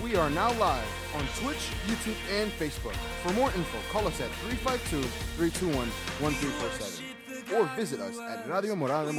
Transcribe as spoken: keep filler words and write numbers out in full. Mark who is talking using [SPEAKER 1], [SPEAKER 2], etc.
[SPEAKER 1] We are now live on Twitch, YouTube, and Facebook. For more info, call us at three five two, three two one, one three four seven or visit us at Radio Morada de